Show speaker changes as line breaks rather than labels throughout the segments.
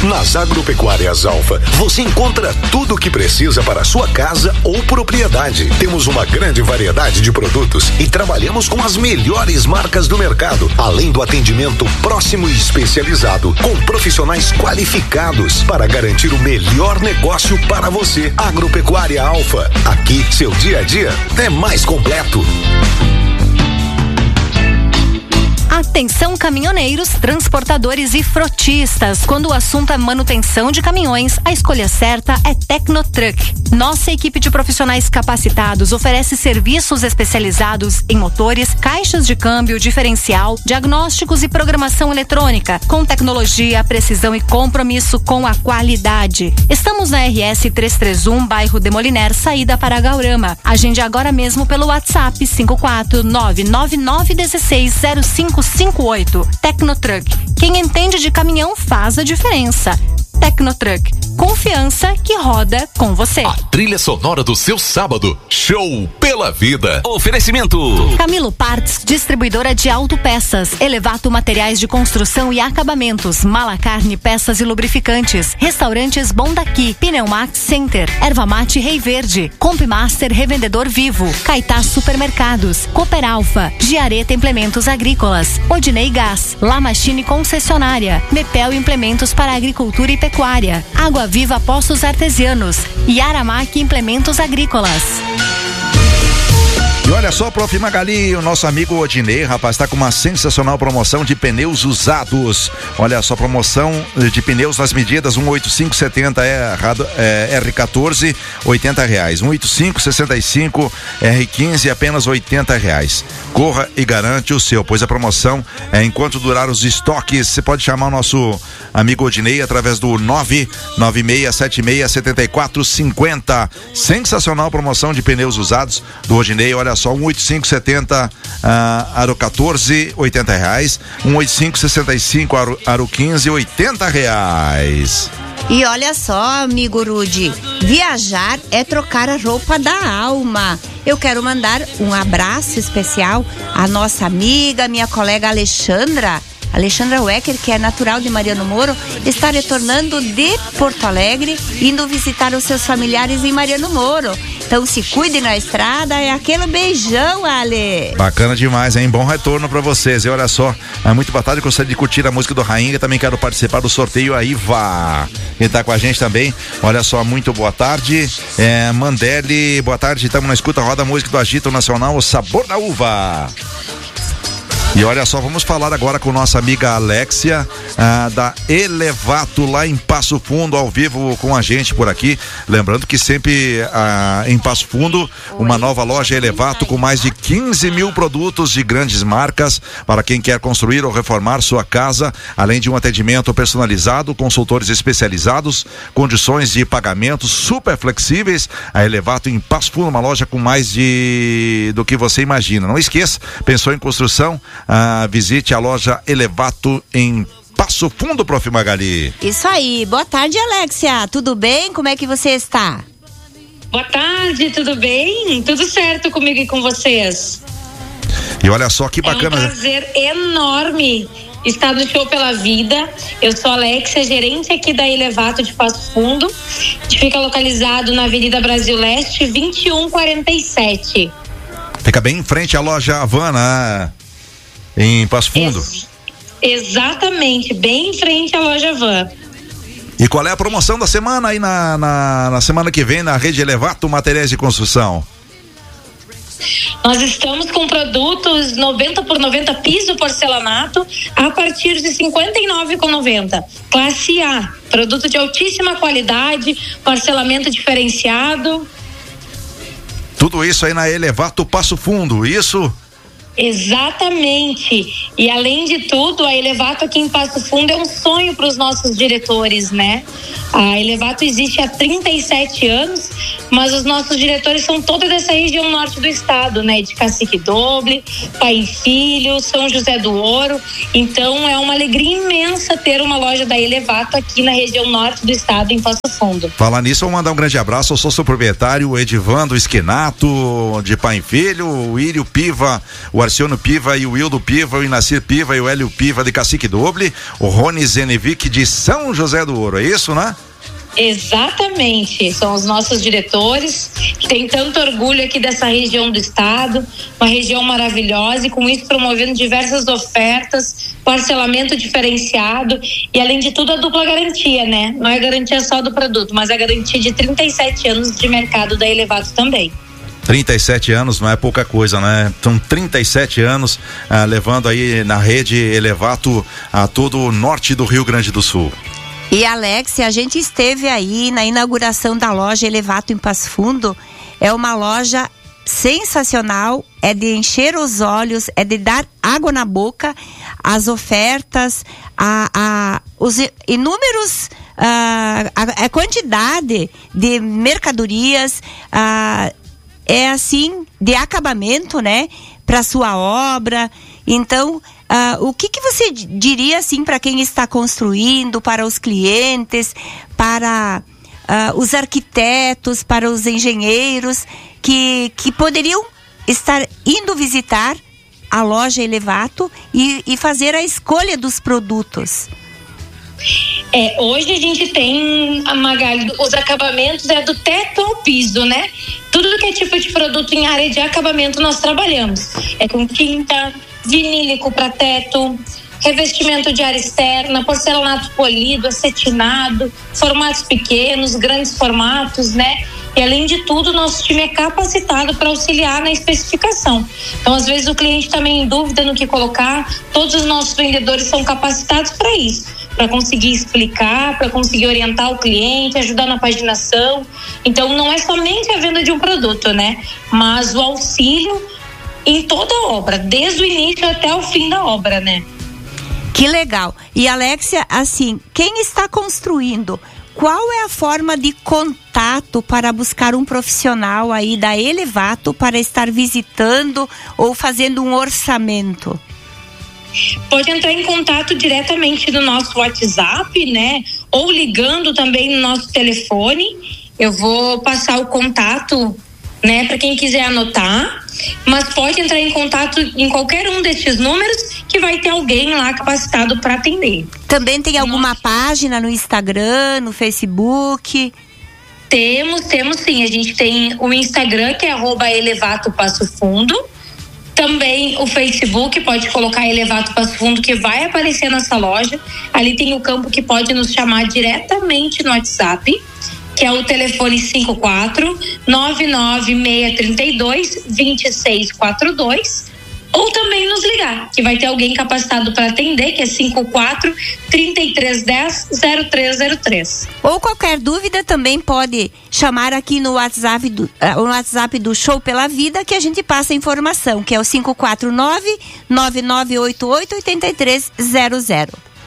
Nas Agropecuárias Alfa, você encontra tudo o que precisa para a sua casa ou propriedade. Temos uma grande variedade de produtos e trabalhamos com as melhores marcas do mercado, além do atendimento próximo e especializado, com profissionais qualificados para garantir o melhor negócio para você. Agropecuária Alfa, aqui seu dia a dia é mais completo.
Atenção caminhoneiros, transportadores e frotistas. Quando o assunto é manutenção de caminhões, a escolha certa é Tecnotruck. Nossa equipe de profissionais capacitados oferece serviços especializados em motores, caixas de câmbio, diferencial, diagnósticos e programação eletrônica, com tecnologia, precisão e compromisso com a qualidade. Estamos na RS 331, bairro Demoliner, saída para Gaurama. Agende agora mesmo pelo WhatsApp 54999160558. Tecnotruck. Quem entende de caminhão faz a diferença. Tecnotruck. Confiança que roda com você.
A trilha sonora do seu sábado. Show pela vida. Oferecimento.
Camilo Parts, distribuidora de autopeças. Elevato Materiais de Construção e Acabamentos. Malacarne Peças e Lubrificantes. Restaurantes Bom Daqui. Pneumax Center. Erva Mate Rei Verde. Compmaster Revendedor Vivo. Caetá Supermercados. Cooper Alfa. Giareta Implementos Agrícolas. Odinei Gás. La Machine Concessionária. Mepel Implementos para Agricultura e Pecuária. Água Viva Poços Artesianos e Aramac Implementos Agrícolas.
E olha só, Prof. Magali, o nosso amigo Odinei, rapaz, tá com uma sensacional promoção de pneus usados. Olha só, promoção de pneus nas medidas 18570 R14, R$80. 18565 R15, apenas R$80. Corra e garante o seu, pois a promoção é enquanto durar os estoques. Você pode chamar o nosso amigo Odinei através do 996767450. Sensacional promoção de pneus usados do Odinei. Olha só, 18570 aro 14, R$80. 18565 aro 15, R$80.
E olha só, amigo Rudy, viajar é trocar a roupa da alma. Eu quero mandar um abraço especial à nossa amiga, minha colega Alexandra Wecker, que é natural de Mariano Moro, está retornando de Porto Alegre, indo visitar os seus familiares em Mariano Moro. Então se cuide na estrada, é aquele beijão, Ale.
Bacana demais, hein? Bom retorno pra vocês. E olha só, é muito boa tarde, gostaria de curtir a música do Rainha, também quero participar do sorteio aí, vá. Quem tá com a gente também, olha só, muito boa tarde. Mandelli, boa tarde, estamos na escuta, roda a música do Agito Nacional, O Sabor da Uva. E olha só, vamos falar agora com nossa amiga Alexia, da Elevato, lá em Passo Fundo, ao vivo com a gente por aqui. Lembrando que sempre em Passo Fundo, uma nova loja Elevato com mais de 15 mil produtos de grandes marcas para quem quer construir ou reformar sua casa, além de um atendimento personalizado, consultores especializados, condições de pagamento super flexíveis. A Elevato em Passo Fundo, uma loja com mais do que você imagina. Não esqueça, pensou em construção? Visite a loja Elevato em Passo Fundo, Prof. Magali.
Isso aí, boa tarde, Alexia, tudo bem? Como é que você está?
Boa tarde, tudo bem? Tudo certo comigo e com vocês.
E olha só que bacana.
É um prazer enorme estar no Show pela Vida. Eu sou a Alexia, gerente aqui da Elevato de Passo Fundo, que fica localizado na Avenida Brasil Leste, 2147.
Fica bem em frente à loja Havana, em Passo Fundo.
Exatamente, bem em frente à loja Van.
E qual é a promoção da semana aí na semana que vem na rede Elevato Materiais de Construção?
Nós estamos com produtos 90 por 90 piso porcelanato a partir de R$ 59,90. Classe A, produto de altíssima qualidade, parcelamento diferenciado.
Tudo isso aí na Elevato Passo Fundo, isso?
Exatamente. E além de tudo, a Elevato aqui em Passo Fundo é um sonho para os nossos diretores, né? A Elevato existe há 37 anos mas os nossos diretores são todos dessa região norte do estado, né? De Cacique Doble, Pai e Filho, São José do Ouro. Então é uma alegria imensa ter uma loja da Elevato aqui na região norte do estado, em Passo Fundo.
Falar nisso, eu vou mandar um grande abraço ao sócio proprietário, o Edivando Esquinato, de Pai e Filho, o Írio Piva, o Arciano Piva e o Wildo Piva, o Inacir Piva e o Hélio Piva de Cacique Doble, o Rony Zenevic de São José do Ouro, é isso, né?
Exatamente, são os nossos diretores que têm tanto orgulho aqui dessa região do estado, uma região maravilhosa, e com isso promovendo diversas ofertas, parcelamento diferenciado e, além de tudo, a dupla garantia, né? Não é garantia só do produto, mas a garantia de 37 anos de mercado da Elevato também.
37 anos não é pouca coisa, né? São 37 anos levando aí na rede Elevato a todo o norte do Rio Grande do Sul.
E Alex, a gente esteve aí na inauguração da loja Elevato em Passo Fundo. É uma loja sensacional, é de encher os olhos, é de dar água na boca. As ofertas, os inúmeros, a quantidade de mercadorias, é assim, de acabamento, né? Para sua obra. Então, o que você diria assim para quem está construindo, para os clientes, para os arquitetos, para os engenheiros que poderiam estar indo visitar a loja Elevato e fazer a escolha dos produtos?
Hoje a gente tem, Magali, os acabamentos do teto ao piso, né? Tudo que é tipo de produto em área de acabamento nós trabalhamos. É com tinta, vinílico para teto, revestimento de área externa, porcelanato polido, acetinado, formatos pequenos, grandes formatos, né? E além de tudo, nosso time é capacitado para auxiliar na especificação. Então, às vezes o cliente também em dúvida no que colocar, todos os nossos vendedores são capacitados para isso, para conseguir explicar, para conseguir orientar o cliente, ajudar na paginação. Então, não é somente a venda de um produto, né? Mas o auxílio em toda a obra, desde o início até o fim da obra, né?
Que legal. E Alexia, assim, quem está construindo, qual é a forma de contato para buscar um profissional aí da Elevato para estar visitando ou fazendo um orçamento?
Pode entrar em contato diretamente no nosso WhatsApp, né? Ou ligando também no nosso telefone. Eu vou passar o contato, né, para quem quiser anotar, mas pode entrar em contato em qualquer um destes números que vai ter alguém lá capacitado para atender.
Também tem alguma página no Instagram, no Facebook?
Temos sim. A gente tem o Instagram, que é @Elevato Passo Fundo. Também o Facebook, pode colocar Elevato Passo Fundo, que vai aparecer nessa loja. Ali tem o campo que pode nos chamar diretamente no WhatsApp, que é o telefone 54-99632-2642, ou também nos ligar, que vai ter alguém capacitado para atender, que é 54-3310-0303.
Ou qualquer dúvida também pode chamar aqui no WhatsApp do Show Pela Vida, que a gente passa a informação, que é o 549-9988-8300.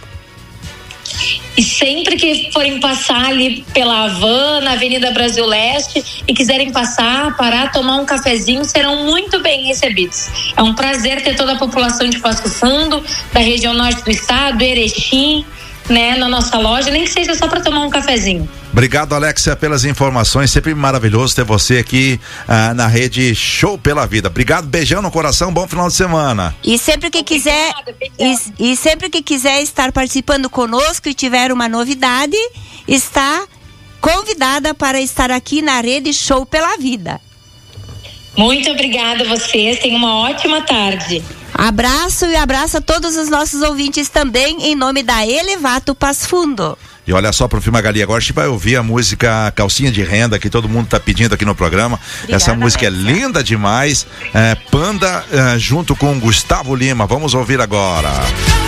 E sempre que forem passar ali pela Havana, Avenida Brasil Leste, e quiserem parar, tomar um cafezinho, serão muito bem recebidos. É um prazer ter toda a população de Passo Fundo, da região norte do estado, Erechim, né, na nossa loja, nem que seja só para tomar um cafezinho.
Obrigado, Alexia, pelas informações. Sempre maravilhoso ter você aqui na rede Show Pela Vida. Obrigado, beijão no coração, bom final de semana.
E sempre que quiser, e sempre que quiser estar participando conosco e tiver uma novidade, está convidada para estar aqui na rede Show Pela Vida.
Muito obrigada a vocês, tenham uma ótima tarde.
Abraço e abraço a todos os nossos ouvintes também, em nome da Elevato Passo Fundo.
E olha só, Prof. Magali, agora a gente vai ouvir a música Calcinha de Renda, que todo mundo tá pedindo aqui no programa. Obrigada, essa música Alexia. É linda demais. Panda junto com Gustavo Lima. Vamos ouvir agora.